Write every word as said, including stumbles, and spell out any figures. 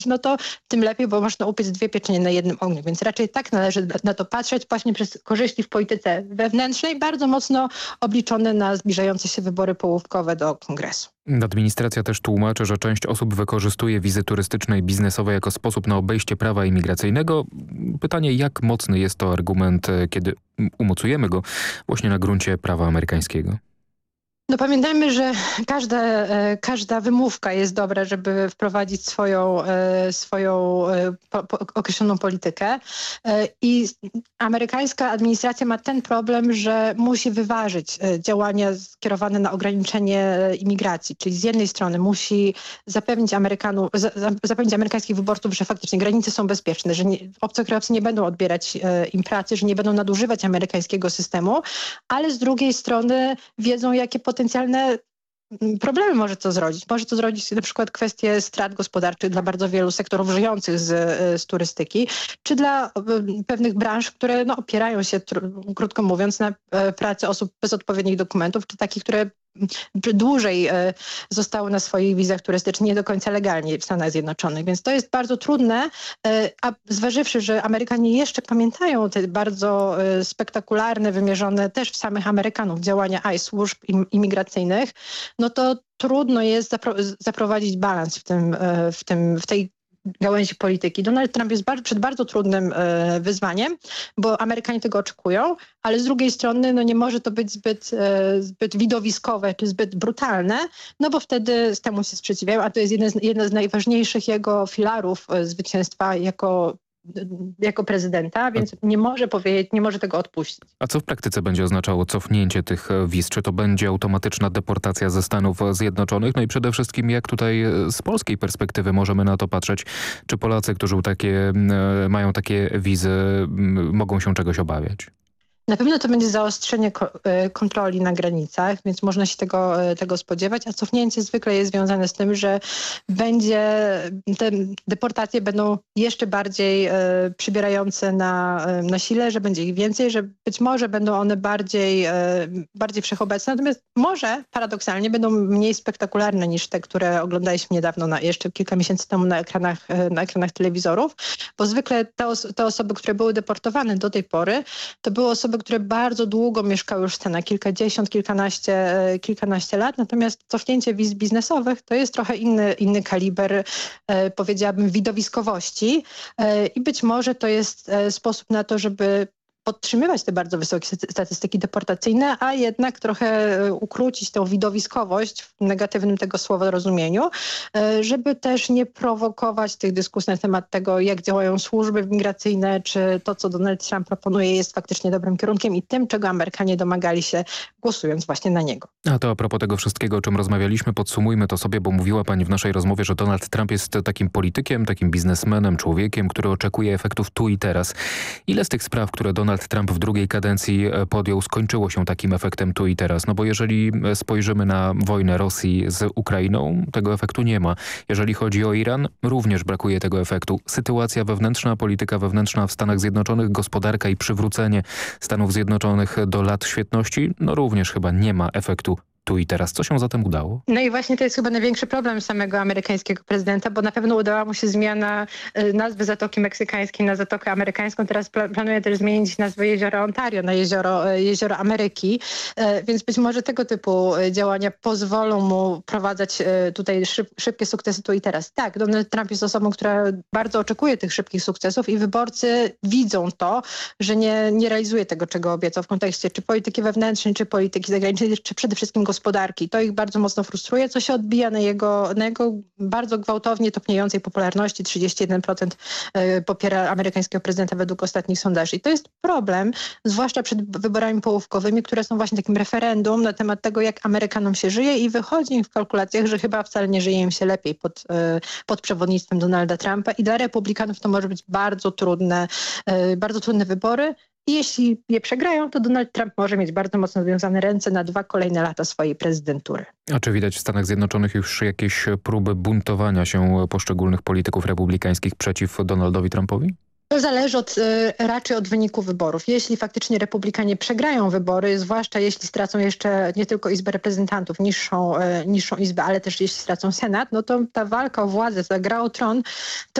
no to tym lepiej, bo można upiec dwie pieczenie na jednym ogniu. Więc raczej tak należy na to patrzeć właśnie przez korzyści w polityce wewnętrznej, bardzo mocno obliczone na zbliżające się wybory połówkowe do kongresu. Administracja też tłumaczy, że część osób wykorzystuje wizy turystyczne i biznesowe jako sposób na obejście prawa imigracyjnego. Pytanie, jak mocny jest to argument, kiedy umocujemy go właśnie na gruncie prawa amerykańskiego? No pamiętajmy, że każda, każda wymówka jest dobra, żeby wprowadzić swoją, swoją po, po, określoną politykę. I amerykańska administracja ma ten problem, że musi wyważyć działania skierowane na ograniczenie imigracji. Czyli z jednej strony musi zapewnić Amerykanów, zapewnić amerykańskich wyborców, że faktycznie granice są bezpieczne, że nie, obcokrajowcy nie będą odbierać im pracy, że nie będą nadużywać amerykańskiego systemu, ale z drugiej strony wiedzą, jakie potencjalne problemy może to zrodzić. Może to zrodzić na przykład kwestie strat gospodarczych dla bardzo wielu sektorów żyjących z, z turystyki, czy dla pewnych branż, które no, opierają się, krótko mówiąc, na pracy osób bez odpowiednich dokumentów, czy takich, które dłużej zostały na swoich wizach turystycznych, nie do końca legalnie w Stanach Zjednoczonych. Więc to jest bardzo trudne, a zważywszy, że Amerykanie jeszcze pamiętają te bardzo spektakularne, wymierzone też w samych Amerykanów działania I C E, służb imigracyjnych, no to trudno jest zapro- zaprowadzić balans w tym, w tym, w tej gałęzi polityki. Donald Trump jest bardzo, przed bardzo trudnym e, wyzwaniem, bo Amerykanie tego oczekują, ale z drugiej strony no nie może to być zbyt, e, zbyt widowiskowe czy zbyt brutalne, no bo wtedy z temu się sprzeciwiają, a to jest jeden z, jeden z najważniejszych jego filarów e, zwycięstwa jako jako prezydenta, więc nie może powiedzieć, nie może tego odpuścić. A co w praktyce będzie oznaczało cofnięcie tych wiz? Czy to będzie automatyczna deportacja ze Stanów Zjednoczonych? No i przede wszystkim jak tutaj z polskiej perspektywy możemy na to patrzeć? Czy Polacy, którzy takie, mają takie wizy, mogą się czegoś obawiać? Na pewno to będzie zaostrzenie kontroli na granicach, więc można się tego, tego spodziewać, a cofnięcie zwykle jest związane z tym, że będzie, te deportacje będą jeszcze bardziej e, przybierające na, na sile, że będzie ich więcej, że być może będą one bardziej, e, bardziej wszechobecne, natomiast może paradoksalnie będą mniej spektakularne niż te, które oglądaliśmy niedawno, na, jeszcze kilka miesięcy temu na ekranach, na ekranach telewizorów, bo zwykle te, os- te osoby, które były deportowane do tej pory, to były osoby, które bardzo długo mieszkały już w Stanach, kilkadziesiąt, kilkanaście, kilkanaście lat, natomiast cofnięcie wiz biznesowych to jest trochę inny, inny kaliber, e, powiedziałabym, widowiskowości e, i być może to jest e, sposób na to, żeby podtrzymywać te bardzo wysokie statystyki deportacyjne, a jednak trochę ukrócić tę widowiskowość w negatywnym tego słowa rozumieniu, żeby też nie prowokować tych dyskusji na temat tego, jak działają służby migracyjne, czy to, co Donald Trump proponuje, jest faktycznie dobrym kierunkiem i tym, czego Amerykanie domagali się, głosując właśnie na niego. A to a propos tego wszystkiego, o czym rozmawialiśmy, podsumujmy to sobie, bo mówiła pani w naszej rozmowie, że Donald Trump jest takim politykiem, takim biznesmenem, człowiekiem, który oczekuje efektów tu i teraz. Ile z tych spraw, które Donald Trump w drugiej kadencji podjął, skończyło się takim efektem tu i teraz? No bo jeżeli spojrzymy na wojnę Rosji z Ukrainą, tego efektu nie ma. Jeżeli chodzi o Iran, również brakuje tego efektu. Sytuacja wewnętrzna, polityka wewnętrzna w Stanach Zjednoczonych, gospodarka i przywrócenie Stanów Zjednoczonych do lat świetności, no również chyba nie ma efektu tu i teraz. Co się zatem udało? No i właśnie to jest chyba największy problem samego amerykańskiego prezydenta, bo na pewno udała mu się zmiana y, nazwy Zatoki Meksykańskiej na Zatokę Amerykańską. Teraz pla planuje też zmienić nazwę jeziora Ontario na jezioro, y, jezioro Ameryki, y, więc być może tego typu y, działania pozwolą mu prowadzać y, tutaj szyb szybkie sukcesy tu i teraz. Tak, Donald Trump jest osobą, która bardzo oczekuje tych szybkich sukcesów i wyborcy widzą to, że nie, nie realizuje tego, czego obiecał w kontekście czy polityki wewnętrznej, czy polityki zagranicznej, czy przede wszystkim gospodarki. To ich bardzo mocno frustruje, co się odbija na jego, na jego bardzo gwałtownie topniejącej popularności. trzydzieści jeden procent popiera amerykańskiego prezydenta według ostatnich sondaży. I to jest problem, zwłaszcza przed wyborami połówkowymi, które są właśnie takim referendum na temat tego, jak Amerykanom się żyje i wychodzi im w kalkulacjach, że chyba wcale nie żyje im się lepiej pod, pod przewodnictwem Donalda Trumpa i dla republikanów to może być bardzo trudne, bardzo trudne wybory. I jeśli je przegrają, to Donald Trump może mieć bardzo mocno związane ręce na dwa kolejne lata swojej prezydentury. A czy widać w Stanach Zjednoczonych już jakieś próby buntowania się poszczególnych polityków republikańskich przeciw Donaldowi Trumpowi? To zależy od, raczej od wyniku wyborów. Jeśli faktycznie republikanie przegrają wybory, zwłaszcza jeśli stracą jeszcze nie tylko Izbę Reprezentantów, niższą, niższą Izbę, ale też jeśli stracą Senat, no to ta walka o władzę, ta gra o tron